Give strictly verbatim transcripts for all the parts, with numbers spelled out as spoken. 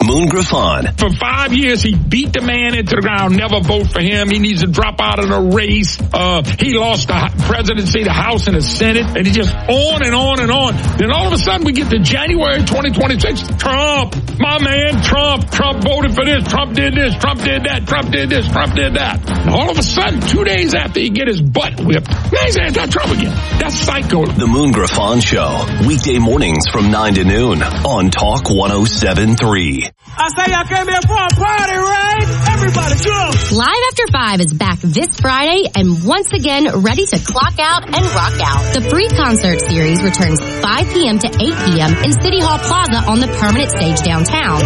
Moon Griffon. For five years, he beat the man into the ground. Never vote for him. He needs to drop out of the race. Uh, he lost the presidency, the House, and the Senate. And he just on and on and on. Then all of a sudden, we get to January twenty twenty-six. Trump, my man, Trump. Trump voted for this. Trump did this. Trump did that. Trump did this. Trump did that. And all of a sudden, two days after he get his butt whipped, now he's anti-Trump again. That's psycho. The Moon Griffon Show. Weekday mornings from nine to noon on Talk one oh seven point three. I say y'all came here for a party, right? Everybody jump! Live After Five is back this Friday and once again ready to clock out and rock out. The free concert series returns five p.m. to eight p.m. in City Hall Plaza on the permanent stage downtown.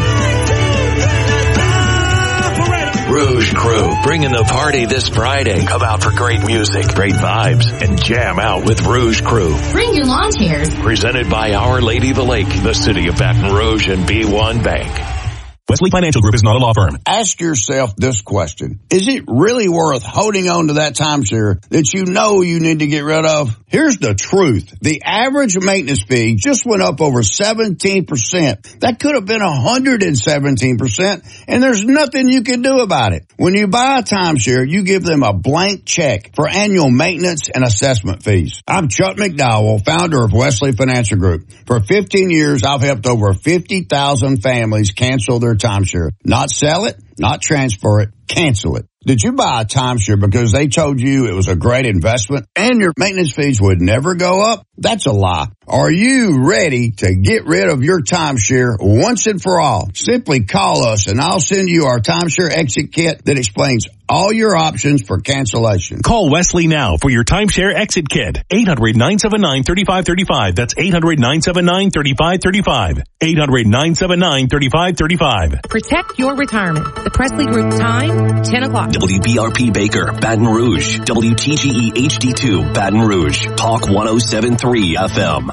Rouge Crew, bringing the party this Friday. Come out for great music, great vibes, and jam out with Rouge Crew. Bring your lawn chairs. Presented by Our Lady of the Lake, the City of Baton Rouge, and B one Bank. Wesley Financial Group is not a law firm. Ask yourself this question. Is it really worth holding on to that timeshare that you know you need to get rid of? Here's the truth. The average maintenance fee just went up over seventeen percent. That could have been one hundred seventeen percent, and there's nothing you can do about it. When you buy a timeshare, you give them a blank check for annual maintenance and assessment fees. I'm Chuck McDowell, founder of Wesley Financial Group. For fifteen years, I've helped over fifty thousand families cancel their timeshare. Not sell it, not transfer it, cancel it. Did you buy a timeshare because they told you it was a great investment and your maintenance fees would never go up? That's a lie. Are you ready to get rid of your timeshare once and for all? Simply call us and I'll send you our timeshare exit kit that explains all your options for cancellation. Call Wesley now for your timeshare exit kit. eight hundred, nine seven nine, three five three five. That's eight hundred, nine seven nine, three five three five. eight hundred, nine seven nine, three five three five. Protect your retirement. The Presley Group time, ten o'clock. W B R P Baker, Baton Rouge. W T G E H D two, Baton Rouge. Talk one oh seven point three F M.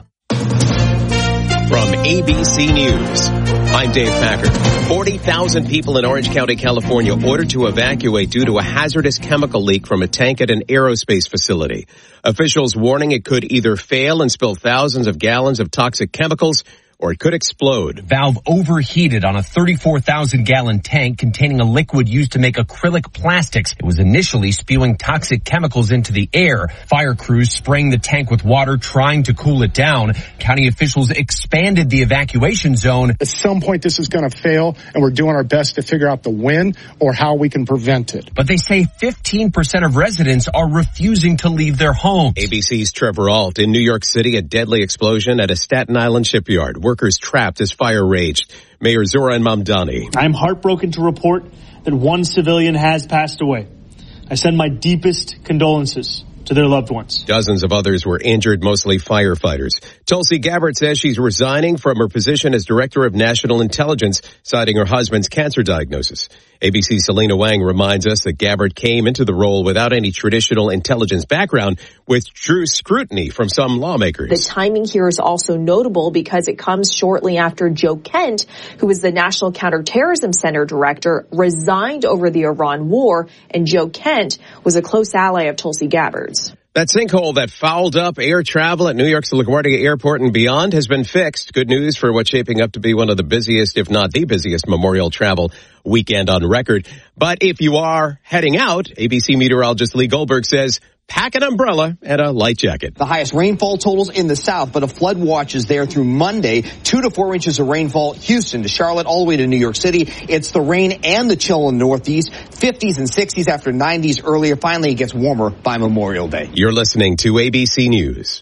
From A B C News, I'm Dave Packard. forty thousand people in Orange County, California ordered to evacuate due to a hazardous chemical leak from a tank at an aerospace facility. Officials warning it could either fail and spill thousands of gallons of toxic chemicals, or it could explode. Valve overheated on a thirty-four thousand gallon tank containing a liquid used to make acrylic plastics. It was initially spewing toxic chemicals into the air. Fire crews spraying the tank with water, trying to cool it down. County officials expanded the evacuation zone. At some point, this is going to fail, and we're doing our best to figure out the when or how we can prevent it. But they say fifteen percent of residents are refusing to leave their homes. A B C's Trevor Ault. In New York City, a deadly explosion at a Staten Island shipyard. Workers trapped as fire raged. Mayor Zoran Mamdani. I'm heartbroken to report that one civilian has passed away. I send my deepest condolences to their loved ones. Dozens of others were injured, mostly firefighters. Tulsi Gabbard says she's resigning from her position as Director of National Intelligence, citing her husband's cancer diagnosis. A B C's Selena Wang reminds us that Gabbard came into the role without any traditional intelligence background, which drew scrutiny from some lawmakers. The timing here is also notable because it comes shortly after Joe Kent, who was the National Counterterrorism Center director, resigned over the Iran war, and Joe Kent was a close ally of Tulsi Gabbard's. That sinkhole that fouled up air travel at New York's LaGuardia Airport and beyond has been fixed. Good news for what's shaping up to be one of the busiest, if not the busiest, memorial travel weekend on record. But if you are heading out, A B C meteorologist Lee Goldberg says, pack an umbrella and a light jacket. The highest rainfall totals in the south, but a flood watch is there through Monday. Two to four inches of rainfall, Houston to Charlotte, all the way to New York City. It's the rain and the chill in the northeast. fifties and sixties after nineties earlier. Finally, it gets warmer by Memorial Day. You're listening to A B C News.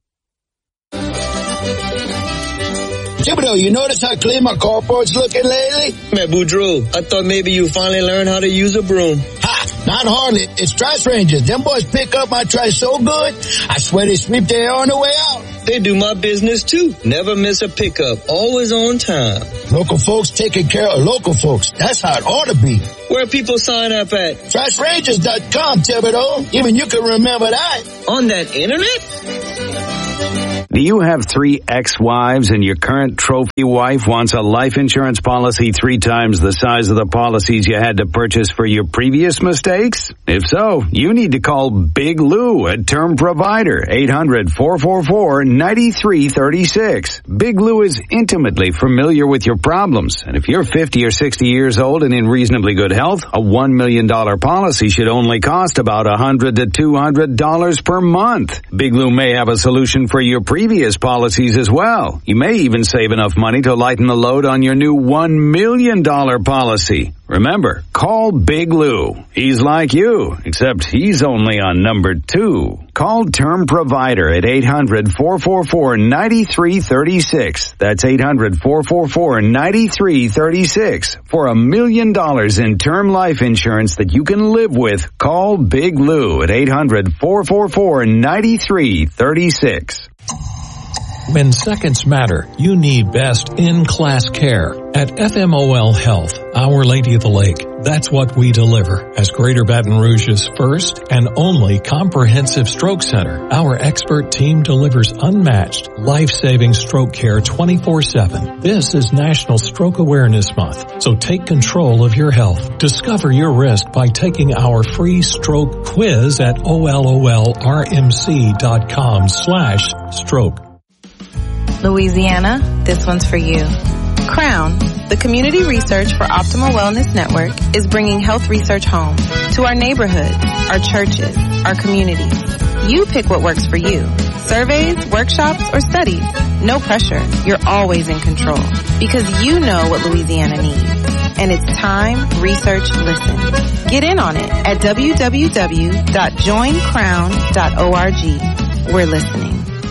Thibodeau, you notice how clean my carport's looking lately? Man, Boudreaux, I thought maybe you finally learned how to use a broom. Ha! Not hardly. It's Trash Rangers. Them boys pick up my trash so good, I swear they sweep their hair on the way out. They do my business too. Never miss a pickup. Always on time. Local folks taking care of local folks. That's how it ought to be. Where people sign up at? trash rangers dot com, Thibodeau. Even you can remember that. On that internet? Do you have three ex-wives and your current trophy wife wants a life insurance policy three times the size of the policies you had to purchase for your previous mistakes? If so, you need to call Big Lou at Term Provider, eight hundred, four four four, nine three three six. Big Lou is intimately familiar with your problems, and if you're fifty or sixty years old and in reasonably good health, a one million dollars policy should only cost about one hundred to two hundred dollars per month. Big Lou may have a solution for your previous previous policies as well. You may even save enough money to lighten the load on your new one million dollars policy. Remember, call Big Lou. He's like you, except he's only on number two. Call Term Provider at eight hundred, four four four, nine three three six. That's eight hundred, four four four, nine three three six. For a million dollars in term life insurance that you can live with, call Big Lou at eight hundred, four four four, nine three three six. When seconds matter, you need best in-class care. At F M O L Health, Our Lady of the Lake, that's what we deliver. As Greater Baton Rouge's first and only comprehensive stroke center, our expert team delivers unmatched, life-saving stroke care twenty-four seven. This is National Stroke Awareness Month, so take control of your health. Discover your risk by taking our free stroke quiz at ololrmc.com slash stroke. Louisiana, this one's for you. Crown, the community research for Optimal Wellness Network, is bringing health research home to our neighborhoods, our churches, our communities. You pick what works for you. Surveys, workshops, or studies. No pressure. You're always in control because you know what Louisiana needs. And it's time, research, listen. Get in on it at w w w dot join crown dot org. We're listening.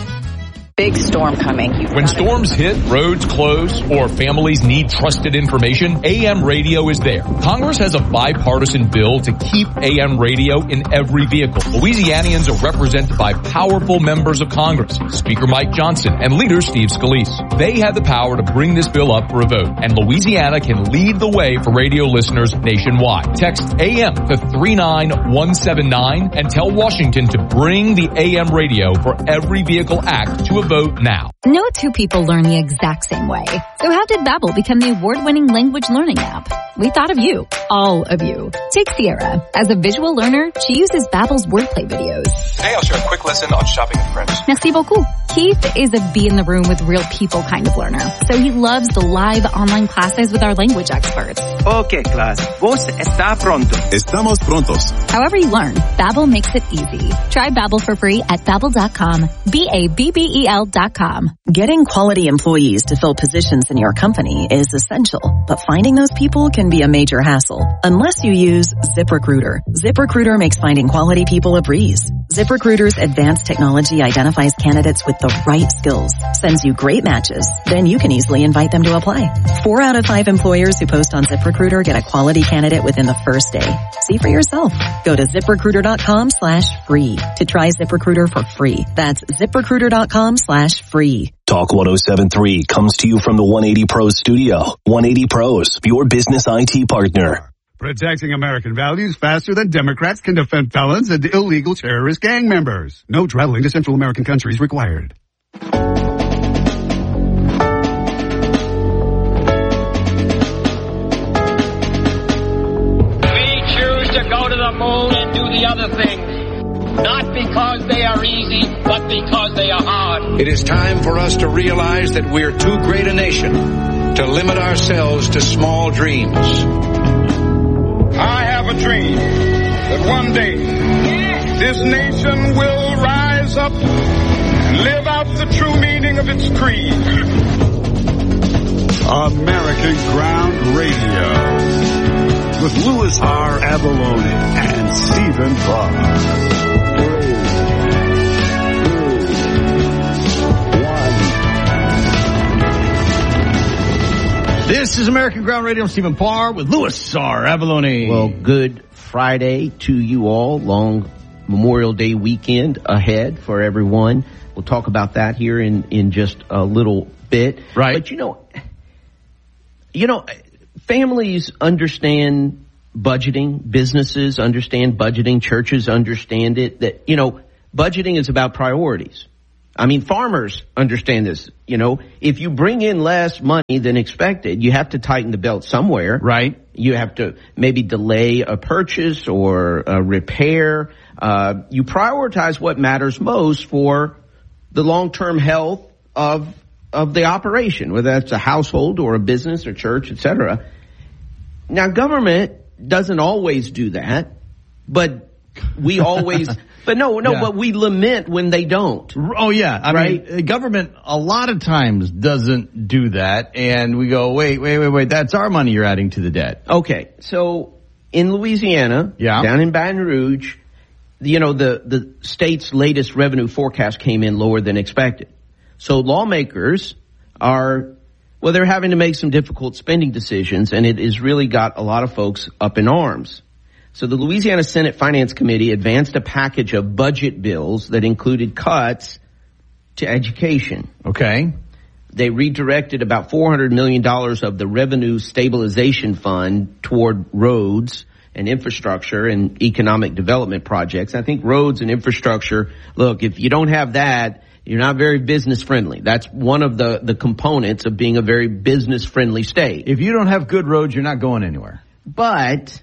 Big storm coming. You've when storms hit, roads close, or families need trusted information, A M radio is there. Congress has a bipartisan bill to keep A M radio in every vehicle. Louisianians are represented by powerful members of Congress, Speaker Mike Johnson and Leader Steve Scalise. They have the power to bring this bill up for a vote, and Louisiana can lead the way for radio listeners nationwide. Text A M to three nine one seven nine and tell Washington to bring the A M radio for every vehicle act to a vote now. No two people learn the exact same way. So how did Babbel become the award-winning language learning app? We thought of you. All of you. Take Sierra. As a visual learner, she uses Babbel's wordplay videos. Today I'll share a quick lesson on shopping in French. Merci beaucoup. Keith is a be in the room with real people kind of learner. So he loves the live online classes with our language experts. Okay, class. Vos está pronto. Estamos prontos. However you learn, Babbel makes it easy. Try Babbel for free at babbel dot com. B A B B E L dot com. Getting quality employees to fill positions in your company is essential, but finding those people can be a major hassle unless you use ZipRecruiter. ZipRecruiter makes finding quality people a breeze. ZipRecruiter's advanced technology identifies candidates with the right skills, sends you great matches, then you can easily invite them to apply. Four out of five employers who post on ZipRecruiter get a quality candidate within the first day. See for yourself. Go to ZipRecruiter.com slash free to try ZipRecruiter for free. That's ZipRecruiter.com slash free. Talk one oh seven three comes to you from the one eighty Pros studio. one eighty Pros, your business I T partner. Protecting American values faster than Democrats can defend felons and illegal terrorist gang members. No traveling to Central American countries required. We choose to go to the moon and do the other things. Not because they are easy, but because they are hard. It is time for us to realize that we're too great a nation to limit ourselves to small dreams. I have a dream that one day this nation will rise up and live out the true meaning of its creed. American Ground Radio with Louis R. Abalone and Stephen Parr. This is American Ground Radio. I'm Stephen Parr with Louis R. Abalone. Well, good Friday to you all. Long Memorial Day weekend ahead for everyone. We'll talk about that here in, in just a little bit. Right. But you know, you know, families understand budgeting. Businesses understand budgeting. Churches understand it. That, you know, budgeting is about priorities. I mean, farmers understand this. You know, if you bring in less money than expected, you have to tighten the belt somewhere. Right. You have to maybe delay a purchase or a repair. Uh, you prioritize what matters most for the long-term health of of the operation, whether that's a household or a business or church, et cetera. Now, government doesn't always do that, but we always, but no, no, yeah. but we lament when they don't. Oh, yeah. I right? mean, government a lot of times doesn't do that, and we go, wait, wait, wait, wait, that's our money you're adding to the debt. Okay, so in Louisiana, yeah. down in Baton Rouge, you know, the, the state's latest revenue forecast came in lower than expected. So lawmakers are, well, they're having to make some difficult spending decisions, and it has really got a lot of folks up in arms. So the Louisiana Senate Finance Committee advanced a package of budget bills that included cuts to education. Okay. They redirected about four hundred million dollars of the Revenue Stabilization Fund toward roads and infrastructure and economic development projects. I think roads and infrastructure, look, if you don't have that, you're not very business friendly. That's one of the, the components of being a very business friendly state. If you don't have good roads, you're not going anywhere. But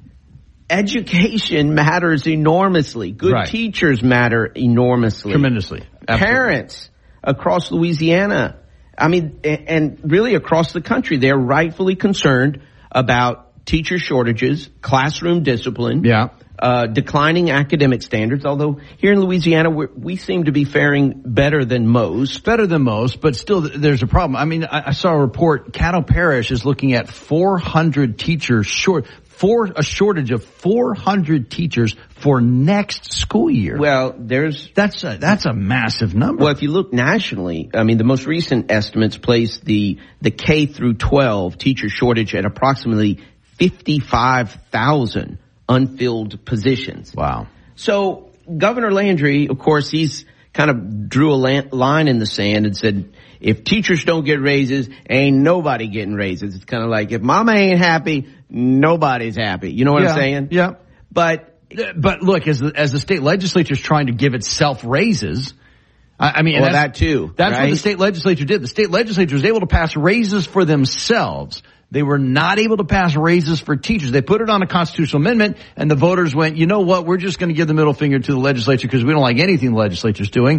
education matters enormously. Good right. teachers matter enormously. Tremendously. Absolutely. Parents across Louisiana, I mean, and really across the country, they're rightfully concerned about teacher shortages, classroom discipline. Yeah. Uh, declining academic standards, although here in Louisiana, we're, we seem to be faring better than most. Better than most, but still there's a problem. I mean, I, I saw a report, Caddo Parish is looking at four hundred teachers short, for a shortage of four hundred teachers for next school year. Well, there's... That's a, that's a massive number. Well, if you look nationally, I mean, the most recent estimates place the, the K through twelve teacher shortage at approximately fifty-five thousand. Unfilled positions. Wow. So Governor Landry, of course, he's kind of drew a line in the sand and said, if teachers don't get raises, ain't nobody getting raises. It's kind of like, if mama ain't happy, nobody's happy. You know what yeah, I'm saying? Yeah. But, but look, as the, as the state legislature is trying to give itself raises, I, I mean, well, that too. That's right? what the state legislature did. The state legislature was able to pass raises for themselves. They were not able to pass raises for teachers. They put it on a constitutional amendment, and the voters went, you know what, we're just going to give the middle finger to the legislature because we don't like anything the legislature's doing.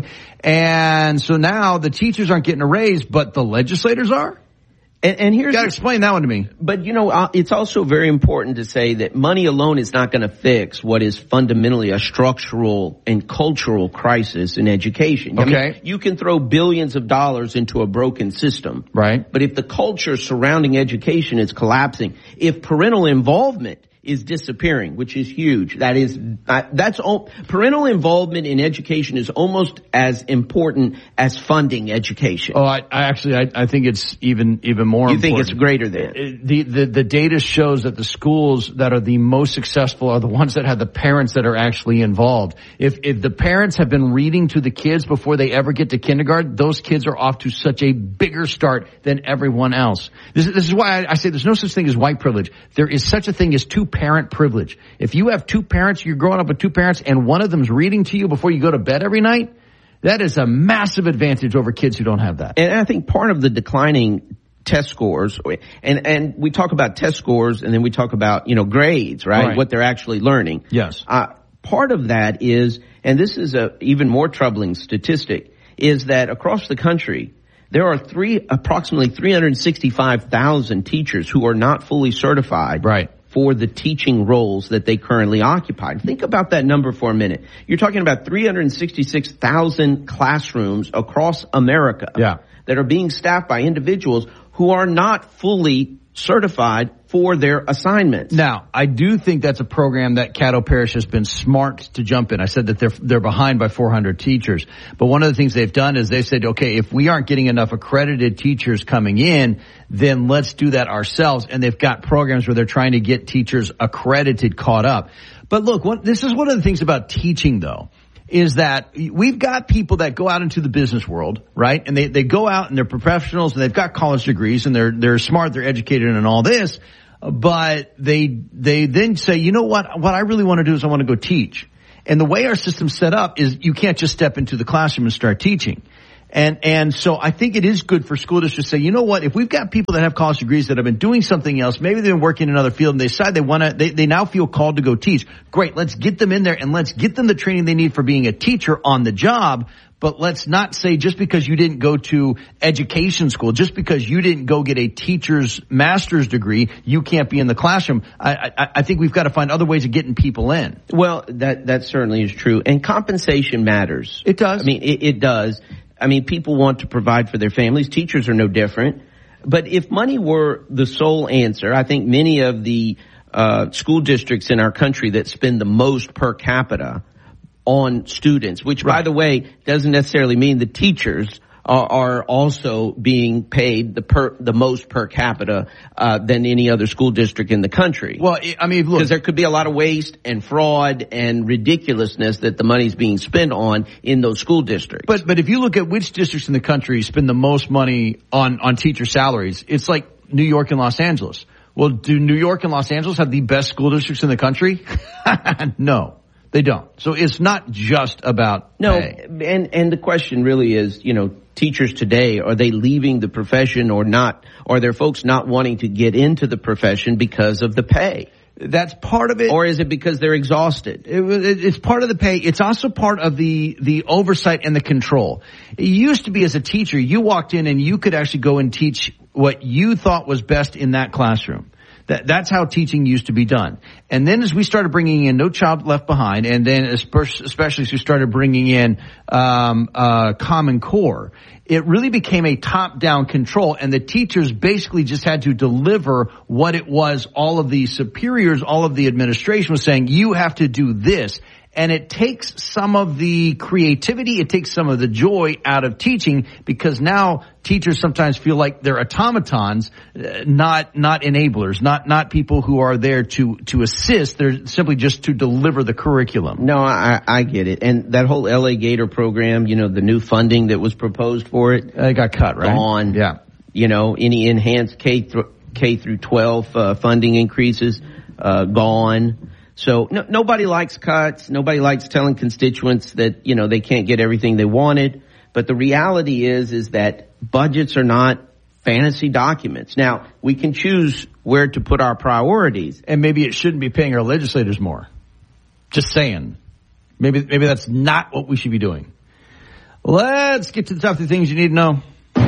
And so now the teachers aren't getting a raise, but the legislators are? And, and here's... You got to explain that one to me. But, you know, uh, it's also very important to say that money alone is not going to fix what is fundamentally a structural and cultural crisis in education. Okay. I mean, you can throw billions of dollars into a broken system. Right. But if the culture surrounding education is collapsing, if parental involvement is disappearing, which is huge. That is, uh, that's all, parental involvement in education is almost as important as funding education. Oh, I, I actually, I, I think it's even, even more you important. think it's greater than? The, the, the data shows that the schools that are the most successful are the ones that have the parents that are actually involved. If, if the parents have been reading to the kids before they ever get to kindergarten, those kids are off to such a bigger start than everyone else. This, this is why I, I say there's no such thing as white privilege. There is such a thing as two parent privilege. If you have two parents, you're growing up with two parents, and one of them's reading to you before you go to bed every night, that is a massive advantage over kids who don't have that. And I think part of the declining test scores, and, and we talk about test scores, and then we talk about, you know, grades, right? right. What they're actually learning. Yes. Uh, part of that is, and this is a even more troubling statistic, is that across the country, there are three, approximately three hundred sixty-five thousand teachers who are not fully certified. Right. For the teaching roles that they currently occupy. Think about that number for a minute. You're talking about three hundred sixty-six thousand classrooms across America yeah. that are being staffed by individuals who are not fully certified for their assignments. Now, I do think that's a program that Caddo Parish has been smart to jump in. I said that they're they're behind by four hundred teachers. But one of the things they've done is they said, okay, if we aren't getting enough accredited teachers coming in, then let's do that ourselves. And they've got programs where they're trying to get teachers accredited, caught up. But look, what, this is one of the things about teaching, though, is that we've got people that go out into the business world, right? And they, they go out and they're professionals and they've got college degrees and they're, they're smart, they're educated and all this, but they, they then say, you know what, what I really want to do is I want to go teach. And the way our system's set up is you can't just step into the classroom and start teaching. And, and so I think it is good for school districts to say, you know what, if we've got people that have college degrees that have been doing something else, maybe they've been working in another field and they decide they want to, they, they now feel called to go teach. Great. Let's get them in there and let's get them the training they need for being a teacher on the job. But let's not say just because you didn't go to education school, just because you didn't go get a teacher's master's degree, you can't be in the classroom. I, I, I think we've got to find other ways of getting people in. Well, that, that certainly is true. And compensation matters. It does. I mean, it, it does. I mean, people want to provide for their families. Teachers are no different. But if money were the sole answer, I think many of the uh school districts in our country that spend the most per capita on students, which, right. by the way, doesn't necessarily mean the teachers are, are also being paid the per the most per capita uh than any other school district in the country. Well, I mean, look, because there could be a lot of waste and fraud and ridiculousness that the money's being spent on in those school districts. But but if you look at which districts in the country spend the most money on on teacher salaries, it's like New York and Los Angeles. Well, do New York and Los Angeles have the best school districts in the country? No. They don't. So it's not just about no, pay. and and the question really is, you know, teachers today, are they leaving the profession or not? Are there folks not wanting to get into the profession because of the pay? That's part of it. Or is it because they're exhausted? It, it, it's part of the pay. It's also part of the, the oversight and the control. It used to be as a teacher, you walked in and you could actually go and teach what you thought was best in that classroom. That, that's how teaching used to be done. And then as we started bringing in No Child Left Behind, and then especially as we started bringing in um uh Common Core, it really became a top-down control, and the teachers basically just had to deliver what it was all of the superiors, all of the administration was saying, you have to do this. And it takes some of the creativity, it takes some of the joy out of teaching, because now teachers sometimes feel like they're automatons, uh, not not enablers, not not people who are there to to assist. They're simply just to deliver the curriculum. No, I, I get it. And that whole L A Gator program, you know, the new funding that was proposed for it, it got cut, right? Gone. Yeah. You know, any enhanced K th- K through twelve uh, funding increases, uh, gone. So no, nobody likes cuts. Nobody likes telling constituents that, you know, they can't get everything they wanted. But the reality is, is that budgets are not fantasy documents. Now, we can choose where to put our priorities. And maybe it shouldn't be paying our legislators more. Just saying. Maybe, maybe that's not what we should be doing. Let's get to the top three things you need to know.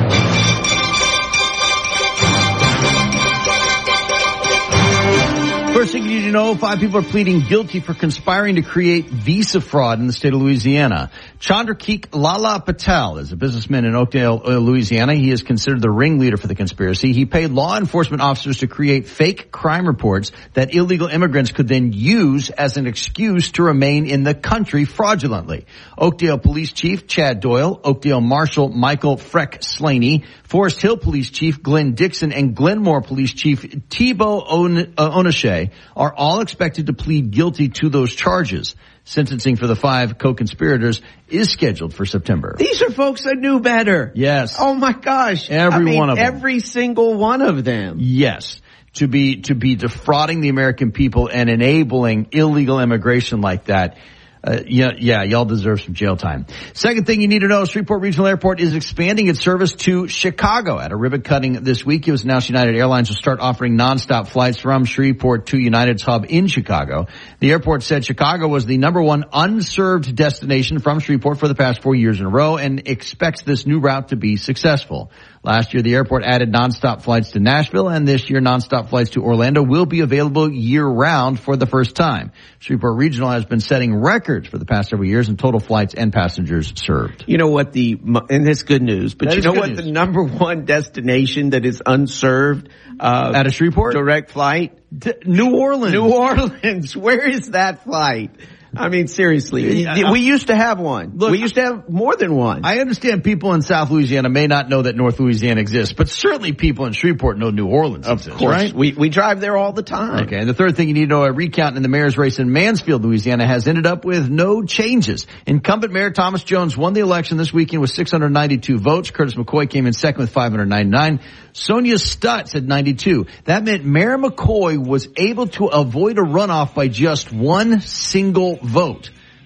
First thing you need to know, five people are pleading guilty for conspiring to create visa fraud in the state of Louisiana. Chandrakeek Lala Patel is a businessman in Oakdale, Louisiana. He is considered the ringleader for the conspiracy. He paid law enforcement officers to create fake crime reports that illegal immigrants could then use as an excuse to remain in the country fraudulently. Oakdale Police Chief Chad Doyle, Oakdale Marshal Michael Freck Slaney, Forest Hill Police Chief Glenn Dixon, and Glenmore Police Chief Thibault Onashe are all expected to plead guilty to those charges. Sentencing for the five co-conspirators is scheduled for September. These are folks that knew better. Yes. Oh my gosh. Every I mean, one of them. Every single one of them. Yes. To be, to be defrauding the American people and enabling illegal immigration like that. Uh, yeah, yeah, y'all deserve some jail time. Second thing you need to know, Shreveport Regional Airport is expanding its service to Chicago. At a ribbon cutting this week, it was announced United Airlines will start offering nonstop flights from Shreveport to United's hub in Chicago. The airport said Chicago was the number one unserved destination from Shreveport for the past four years in a row and expects this new route to be successful. Last year, the airport added nonstop flights to Nashville, and this year, nonstop flights to Orlando will be available year-round for the first time. Shreveport Regional has been setting records for the past several years in total flights and passengers served. You know what the, and that's good news, but that you know what news. The number one destination that is unserved, uh, at a Shreveport? Direct flight? D- New Orleans. New Orleans. Where is that flight? I mean, seriously, Yeah. we used to have one. Look, we used to have more than one. I understand people in South Louisiana may not know that North Louisiana exists, but certainly people in Shreveport know New Orleans of exists, course. right? We, we drive there all the time. Okay, and the third thing you need to know, a recount in the mayor's race in Mansfield, Louisiana has ended up with no changes. Incumbent Mayor Thomas Jones won the election this weekend with six hundred ninety-two votes. Curtis McCoy came in second with five hundred ninety-nine. Sonia Stutz had ninety-two. That meant Mayor McCoy was able to avoid a runoff by just one single vote.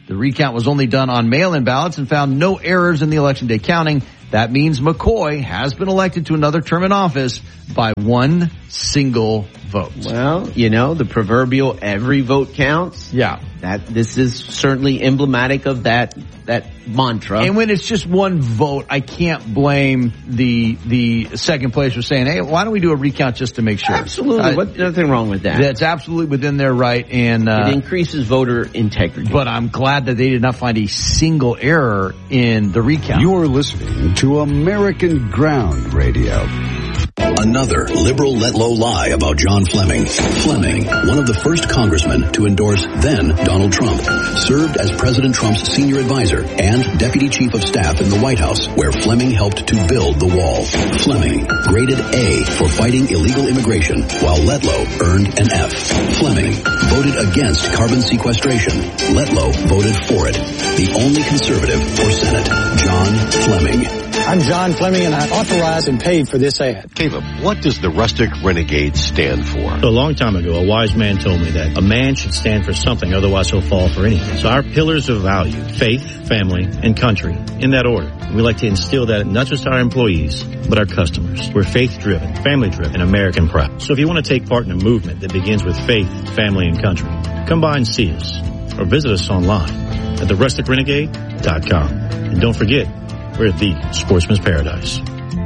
The recount was only done on mail-in ballots and found no errors in the election day counting. That means McCoy has been elected to another term in office by one single vote. Well, you know, the proverbial every vote counts. Yeah. That this is certainly emblematic of that that mantra. And when it's just one vote, I can't blame the the second place for saying, hey, why don't we do a recount just to make sure? Absolutely. Uh, what, nothing wrong with that. That's absolutely within their right. And uh, it increases voter integrity. But I'm glad that they did not find a single error in the recount. You're listening to American Ground Radio. Another liberal let-low lie about John Fleming. Fleming, one of the first congressmen to endorse then Donald Trump, served as President Trump's senior advisor and deputy chief of staff in the White House, where Fleming helped to build the wall. Fleming, graded A for fighting illegal immigration, while Letlow earned an F. Fleming voted against carbon sequestration. Letlow voted for it. The only conservative for Senate, John Fleming. I'm John Fleming, and I authorized and paid for this ad. Caleb, what does the Rustic Renegade stand for? A long time ago, a wise man told me that a man should stand for something, otherwise he'll fall for anything. So our pillars of value, faith, family, and country, in that order. We like to instill that not just our employees, but our customers. We're faith-driven, family-driven, and American proud. So if you want to take part in a movement that begins with faith, family, and country, come by and see us, or visit us online at the rustic renegade dot com. And don't forget, we're at the Sportsman's Paradise.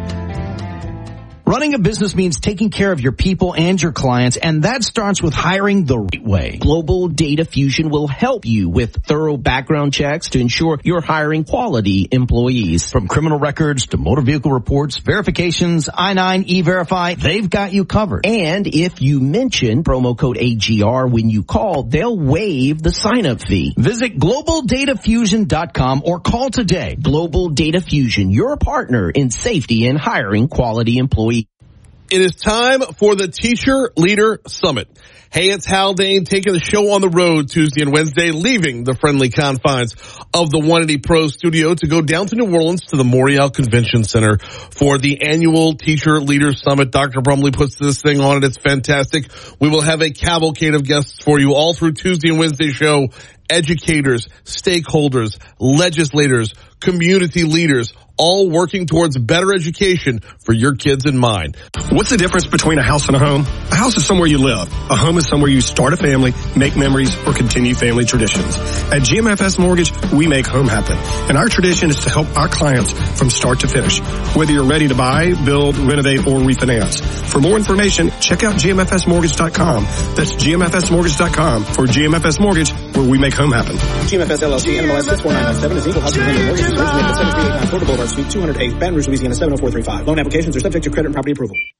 Running a business means taking care of your people and your clients, and that starts with hiring the right way. Global Data Fusion will help you with thorough background checks to ensure you're hiring quality employees. From criminal records to motor vehicle reports, verifications, I nine, E-Verify, they've got you covered. And if you mention promo code A G R when you call, they'll waive the sign-up fee. Visit global data fusion dot com or call today. Global Data Fusion, your partner in safety and hiring quality employees. It is time for the Teacher Leader Summit. Hey, it's Haldane taking the show on the road Tuesday and Wednesday, leaving the friendly confines of the one eighty Pro studio to go down to New Orleans to the Morial Convention Center for the annual Teacher Leader Summit. Doctor Brumley puts this thing on and it's fantastic. We will have a cavalcade of guests for you all through Tuesday and Wednesday show. Educators, stakeholders, legislators, community leaders, all working towards better education for your kids in mind. What's the difference between a house and a home? A house is somewhere you live. A home is somewhere you start a family, make memories, or continue family traditions. At G M F S Mortgage, we make home happen. And our tradition is to help our clients from start to finish. Whether you're ready to buy, build, renovate, or refinance. For more information, check out G M F S mortgage dot com. That's G M F S mortgage dot com for G M F S Mortgage, where we make home happen. G M F S L L C, N M L S six four nine nine seven is equal housing lender mortgage. Originated at seven three eight nine Porter Boulevard, Suite two hundred eight, Baton Rouge, Louisiana seven oh four three five. Loan applications are subject to credit and property approval.